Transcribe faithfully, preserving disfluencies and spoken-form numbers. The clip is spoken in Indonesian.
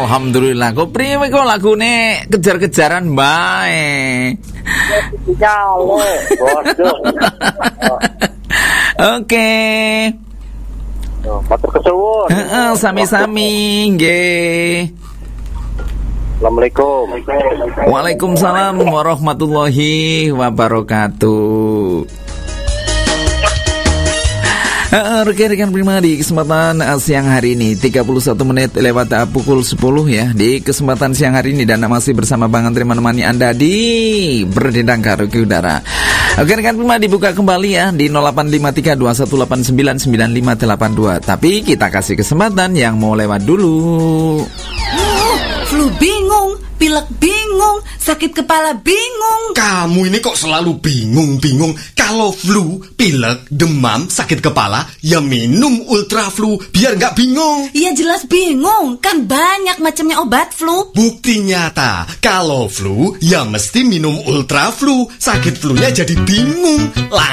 Alhamdulillah. Kok priwe kok lagune kejar-kejaran bae. Jalo, bodoh. Oke. Matur kesuwun. Heeh, sami-sami nggih. Assalamualaikum. Waalaikumsalam warahmatullahi wabarakatuh. Uh, rekan-rekan prima di kesempatan uh, siang hari ini tiga puluh satu menit lewat uh, pukul sepuluh ya. Di kesempatan siang hari ini dan masih bersama Bang Andri menemani Anda di Berdendang Karaoke Udara. Oke rekan prima, dibuka kembali ya di nol delapan lima tiga dua satu delapan sembilan sembilan lima delapan dua. Tapi kita kasih kesempatan yang mau lewat dulu. Oh, flu bingung, pilek bingung, sakit kepala bingung. Kamu ini kok selalu bingung-bingung. Kalau flu, pilek, demam, sakit kepala, ya minum Ultra Flu biar nggak bingung. Iya jelas bingung, kan banyak macamnya obat flu. Bukti nyata, kalau flu, ya mesti minum Ultra Flu. Sakit flunya jadi bingung.